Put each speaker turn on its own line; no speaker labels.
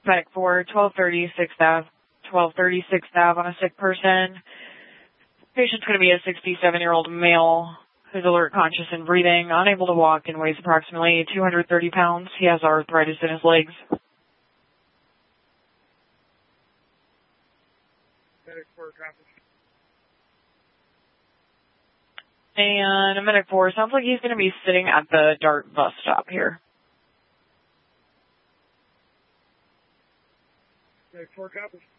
Medic 4, 1236 Ave, 1236 Ave on a sick person. Patient's going to be a 67-year-old male who's alert, conscious, and breathing, unable to walk, and weighs approximately 230 pounds. He has arthritis in his legs.
Medic 4, copy.
And a Medic 4, sounds like he's going to be sitting at the DART bus stop here.
Medic 4, copy.